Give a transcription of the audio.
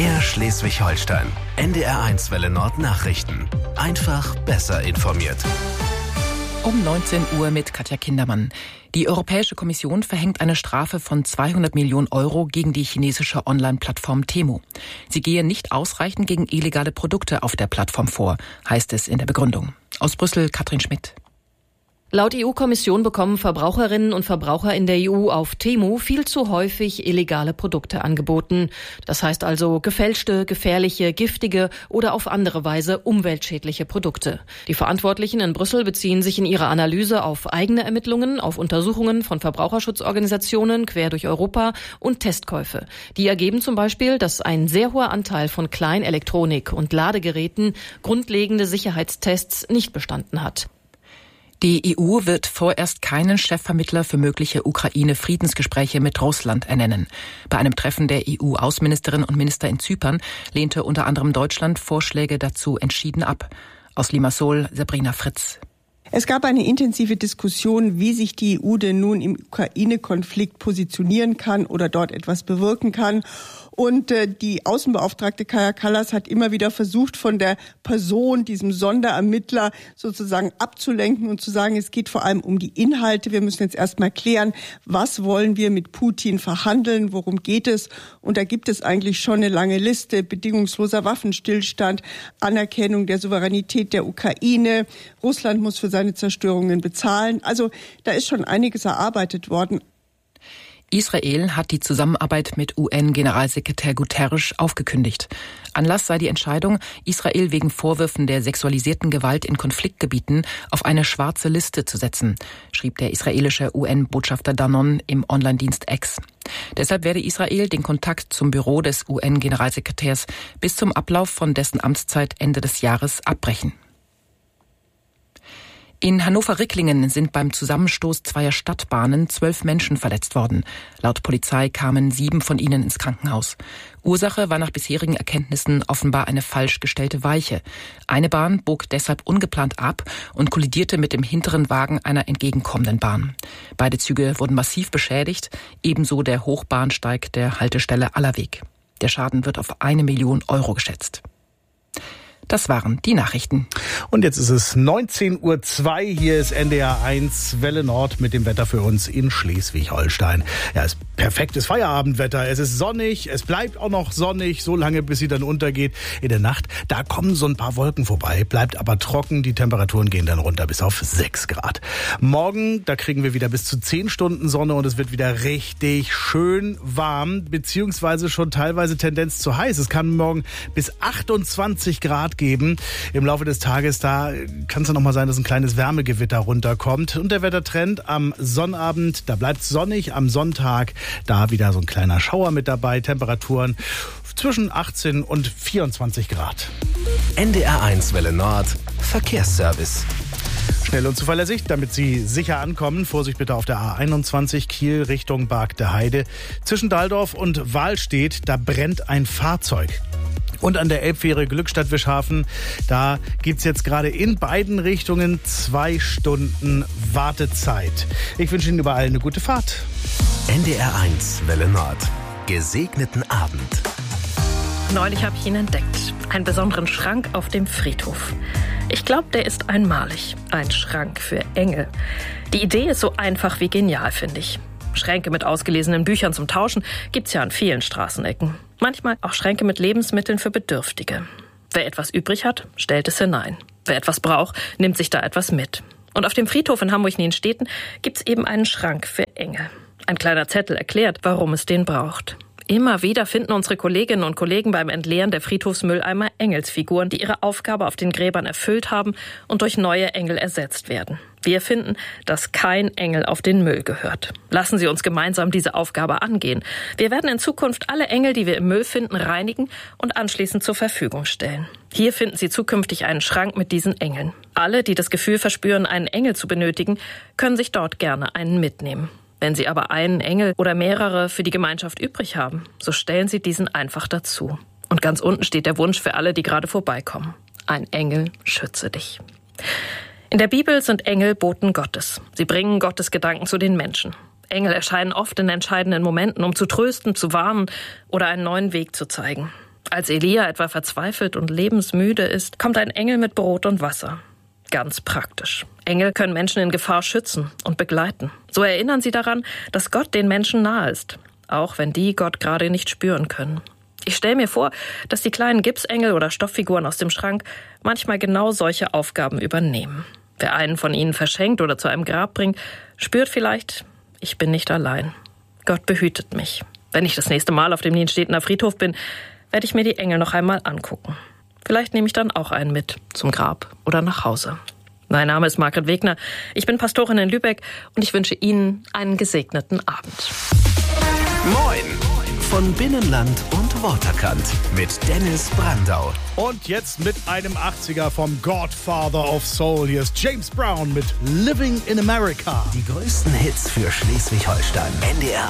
MDR Schleswig-Holstein. NDR1 Welle Nord Nachrichten. Einfach besser informiert. Um 19 Uhr mit Katja Kindermann. Die Europäische Kommission verhängt eine Strafe von 200 Millionen Euro gegen die chinesische Online-Plattform Temu. Sie gehe nicht ausreichend gegen illegale Produkte auf der Plattform vor, heißt es in der Begründung. Aus Brüssel Katrin Schmidt. Laut EU-Kommission bekommen Verbraucherinnen und Verbraucher in der EU auf Temu viel zu häufig illegale Produkte angeboten. Das heißt also gefälschte, gefährliche, giftige oder auf andere Weise umweltschädliche Produkte. Die Verantwortlichen in Brüssel beziehen sich in ihrer Analyse auf eigene Ermittlungen, auf Untersuchungen von Verbraucherschutzorganisationen quer durch Europa und Testkäufe. Die ergeben zum Beispiel, dass ein sehr hoher Anteil von Kleinelektronik und Ladegeräten grundlegende Sicherheitstests nicht bestanden hat. Die EU wird vorerst keinen Chefvermittler für mögliche Ukraine-Friedensgespräche mit Russland ernennen. Bei einem Treffen der EU-Außenministerinnen und Minister in Zypern lehnte unter anderem Deutschland Vorschläge dazu entschieden ab. Aus Limassol Sabrina Fritz. Es gab eine intensive Diskussion, wie sich die EU denn nun im Ukraine-Konflikt positionieren kann oder dort etwas bewirken kann. Und die Außenbeauftragte Kaja Kallas hat immer wieder versucht, von der Person, diesem Sonderermittler sozusagen abzulenken und zu sagen, es geht vor allem um die Inhalte. Wir müssen jetzt erstmal klären, was wollen wir mit Putin verhandeln, worum geht es? Und da gibt es eigentlich schon eine lange Liste: bedingungsloser Waffenstillstand, Anerkennung der Souveränität der Ukraine, Russland muss für seine Zerstörungen bezahlen. Also da ist schon einiges erarbeitet worden. Israel hat die Zusammenarbeit mit UN-Generalsekretär Guterres aufgekündigt. Anlass sei die Entscheidung, Israel wegen Vorwürfen der sexualisierten Gewalt in Konfliktgebieten auf eine schwarze Liste zu setzen, schrieb der israelische UN-Botschafter Danon im Online-Dienst X. Deshalb werde Israel den Kontakt zum Büro des UN-Generalsekretärs bis zum Ablauf von dessen Amtszeit Ende des Jahres abbrechen. In Hannover-Ricklingen sind beim Zusammenstoß zweier Stadtbahnen 12 Menschen verletzt worden. Laut Polizei kamen 7 von ihnen ins Krankenhaus. Ursache war nach bisherigen Erkenntnissen offenbar eine falsch gestellte Weiche. Eine Bahn bog deshalb ungeplant ab und kollidierte mit dem hinteren Wagen einer entgegenkommenden Bahn. Beide Züge wurden massiv beschädigt, ebenso der Hochbahnsteig der Haltestelle Allerweg. Der Schaden wird auf 1 Million Euro geschätzt. Das waren die Nachrichten. Und jetzt ist es 19:02 Uhr. Hier ist NDR1 Welle Nord mit dem Wetter für uns in Schleswig-Holstein. Ja, es ist perfektes Feierabendwetter. Es ist sonnig, es bleibt auch noch sonnig, so lange bis sie dann untergeht. In der Nacht, da kommen so ein paar Wolken vorbei, bleibt aber trocken. Die Temperaturen gehen dann runter bis auf 6 Grad. Morgen, da kriegen wir wieder bis zu 10 Stunden Sonne und es wird wieder richtig schön warm, beziehungsweise schon teilweise Tendenz zu heiß. Es kann morgen bis 28 Grad geben. Im Laufe des Tages, da kann es dann noch mal sein, dass ein kleines Wärmegewitter runterkommt. Und der Wettertrend am Sonnabend, da bleibt es sonnig. Am Sonntag, da wieder so ein kleiner Schauer mit dabei. Temperaturen zwischen 18 und 24 Grad. NDR1 Welle Nord Verkehrsservice. Schnell und zuverlässig, damit Sie sicher ankommen. Vorsicht bitte auf der A21 Kiel Richtung Bargte Heide. Zwischen Dahldorf und Wahlstedt, da brennt ein Fahrzeug. Und an der Elbfähre Glückstadt-Wischhafen, da gibt's jetzt gerade in beiden Richtungen 2 Stunden Wartezeit. Ich wünsche Ihnen überall eine gute Fahrt. NDR1 Welle Nord. Gesegneten Abend. Neulich habe ich ihn entdeckt. Einen besonderen Schrank auf dem Friedhof. Ich glaube, der ist einmalig. Ein Schrank für Engel. Die Idee ist so einfach wie genial, finde ich. Schränke mit ausgelesenen Büchern zum Tauschen gibt's ja an vielen Straßenecken. Manchmal auch Schränke mit Lebensmitteln für Bedürftige. Wer etwas übrig hat, stellt es hinein. Wer etwas braucht, nimmt sich da etwas mit. Und auf dem Friedhof in Hamburg-Nienstedten gibt's eben einen Schrank für Engel. Ein kleiner Zettel erklärt, warum es den braucht. Immer wieder finden unsere Kolleginnen und Kollegen beim Entleeren der Friedhofsmülleimer Engelsfiguren, die ihre Aufgabe auf den Gräbern erfüllt haben und durch neue Engel ersetzt werden. Wir finden, dass kein Engel auf den Müll gehört. Lassen Sie uns gemeinsam diese Aufgabe angehen. Wir werden in Zukunft alle Engel, die wir im Müll finden, reinigen und anschließend zur Verfügung stellen. Hier finden Sie zukünftig einen Schrank mit diesen Engeln. Alle, die das Gefühl verspüren, einen Engel zu benötigen, können sich dort gerne einen mitnehmen. Wenn Sie aber einen Engel oder mehrere für die Gemeinschaft übrig haben, so stellen Sie diesen einfach dazu. Und ganz unten steht der Wunsch für alle, die gerade vorbeikommen. Ein Engel schütze dich. In der Bibel sind Engel Boten Gottes. Sie bringen Gottes Gedanken zu den Menschen. Engel erscheinen oft in entscheidenden Momenten, um zu trösten, zu warnen oder einen neuen Weg zu zeigen. Als Elia etwa verzweifelt und lebensmüde ist, kommt ein Engel mit Brot und Wasser. Ganz praktisch. Engel können Menschen in Gefahr schützen und begleiten. So erinnern sie daran, dass Gott den Menschen nahe ist, auch wenn die Gott gerade nicht spüren können. Ich stelle mir vor, dass die kleinen Gipsengel oder Stofffiguren aus dem Schrank manchmal genau solche Aufgaben übernehmen. Wer einen von ihnen verschenkt oder zu einem Grab bringt, spürt vielleicht, ich bin nicht allein. Gott behütet mich. Wenn ich das nächste Mal auf dem Nienstedtener Friedhof bin, werde ich mir die Engel noch einmal angucken. Vielleicht nehme ich dann auch einen mit zum Grab oder nach Hause. Mein Name ist Margret Wegner. Ich bin Pastorin in Lübeck und ich wünsche Ihnen einen gesegneten Abend. Moin von Binnenland und Waterkant mit Dennis Brandau. Und jetzt mit einem 80er vom Godfather of Soul. Hier ist James Brown mit Living in America. Die größten Hits für Schleswig-Holstein. NDR